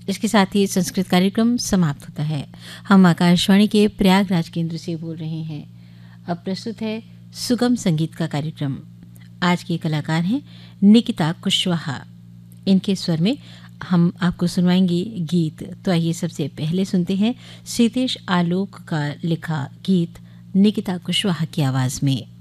इसके साथ ही संस्कृत कार्यक्रम समाप्त होता है। हम आकाशवाणी के प्रयागराज केंद्र से बोल रहे हैं। अब प्रस्तुत है सुगम संगीत का कार्यक्रम। आज के कलाकार हैं निकिता कुशवाहा। इनके स्वर में हम आपको सुनवाएंगे गीत। तो आइए सबसे पहले सुनते हैं सीतेश आलोक का लिखा गीत निकिता कुशवाहा की आवाज़ में।